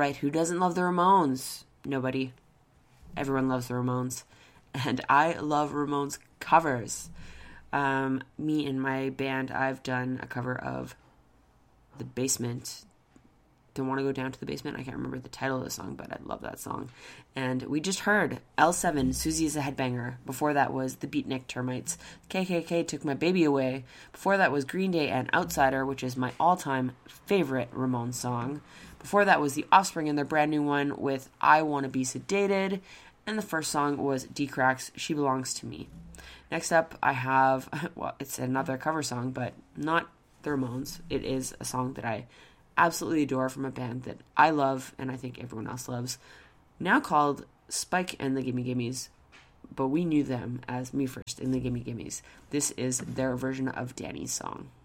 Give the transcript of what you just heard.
right, who doesn't love the Ramones? Nobody. Everyone loves the Ramones. And I love Ramones covers. Me and my band, I've done a cover of The Basement. Don't Want to Go Down to the Basement. I can't remember the title of the song, but I love that song. And we just heard L7, Susie is a Headbanger. Before that was the Beatnik Termites. KKK Took My Baby Away. Before that was Green Day and Outsider, which is my all-time favorite Ramones song. Before that was The Offspring and their brand new one with I Wanna Be Sedated. And the first song was D-Crack's She Belongs to Me. Next up, I have, well, it's another cover song, but not the Ramones. It is a song that I absolutely adore from a band that I love and I think everyone else loves, now called Spike and the Gimme Gimmes, but we knew them as Me First and the Gimme Gimmes. This is their version of Danny's song.